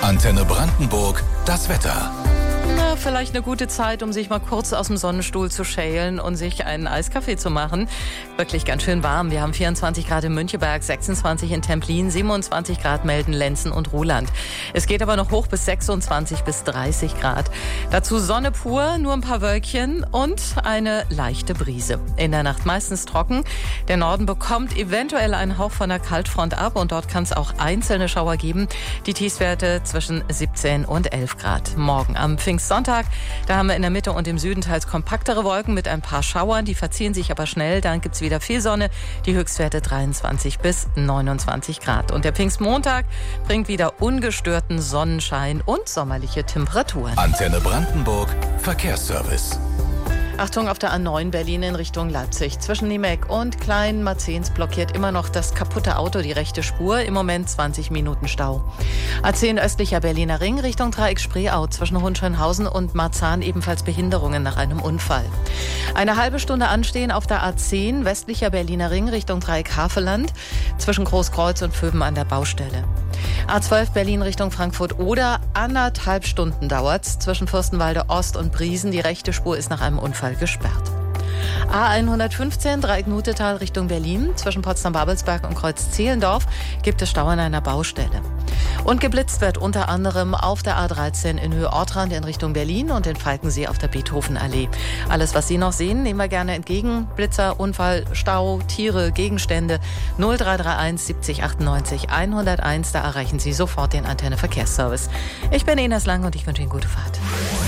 Antenne Brandenburg, das Wetter. Na, vielleicht eine gute Zeit, um sich mal kurz aus dem Sonnenstuhl zu schälen und sich einen Eiskaffee zu machen. Wirklich ganz schön warm. Wir haben 24 Grad in Müncheberg, 26 in Templin, 27 Grad melden Lenzen und Ruhland. Es geht aber noch hoch bis 26 bis 30 Grad. Dazu Sonne pur, nur ein paar Wölkchen und eine leichte Brise. In der Nacht meistens trocken. Der Norden bekommt eventuell einen Hauch von der Kaltfront ab und dort kann es auch einzelne Schauer geben. Die Tiefstwerte zwischen 17 und 11 Grad. Morgen am Pfingstsonntag, da haben wir in der Mitte und im Süden teils kompaktere Wolken mit ein paar Schauern. Die verziehen sich aber schnell, dann gibt's wieder viel Sonne. Die Höchstwerte 23 bis 29 Grad. Und der Pfingstmontag bringt wieder ungestörten Sonnenschein und sommerliche Temperaturen. Antenne Brandenburg, Verkehrsservice. Achtung, auf der A9 Berlin in Richtung Leipzig. Zwischen Niemek und Klein-Marzahns blockiert immer noch das kaputte Auto die rechte Spur. Im Moment 20 Minuten Stau. A10 östlicher Berliner Ring Richtung Dreieck Spreeau. Zwischen Hohenschönhausen und Marzahn ebenfalls Behinderungen nach einem Unfall. Eine halbe Stunde anstehen auf der A10 westlicher Berliner Ring Richtung Dreieck Havelland. Zwischen Großkreuz und Vöben an der Baustelle. A12 Berlin Richtung Frankfurt-Oder. 1,5 Stunden dauert's. Zwischen Fürstenwalde Ost und Briesen. Die rechte Spur ist nach einem Unfall gesperrt. A115 Dreieck-Nutetal Richtung Berlin. Zwischen Potsdam-Babelsberg und Kreuz-Zehlendorf gibt es Stau an einer Baustelle. Und geblitzt wird unter anderem auf der A13 in Höhe Ortrand in Richtung Berlin und in Falkensee auf der Beethovenallee. Alles, was Sie noch sehen, nehmen wir gerne entgegen. Blitzer, Unfall, Stau, Tiere, Gegenstände 0331 70 98 101. Da erreichen Sie sofort den Antenne Verkehrsservice. Ich bin Ines Lang und ich wünsche Ihnen gute Fahrt.